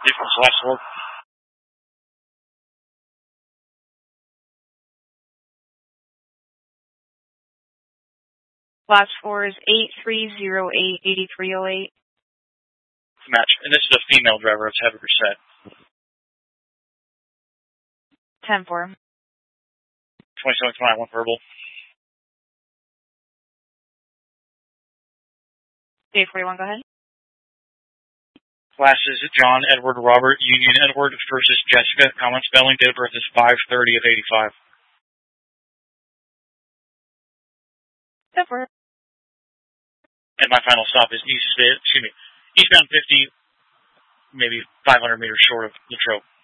Last word. Last 4 is 8308-8308. Match. And this is a female driver. Let's have it reset. 10-4. 27-21 verbal. J41, go ahead. Classes John Edward Robert Union Edward versus Jessica. Common spelling. Date of birth is 5/30 of 85. 10-4. And my final stop is eastbound 50, maybe 500 meters short of Latrobe.